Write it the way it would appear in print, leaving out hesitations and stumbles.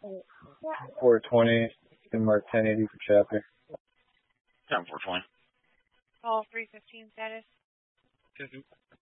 420, and mark 1080 for chapter. 10-420. Call 315 status.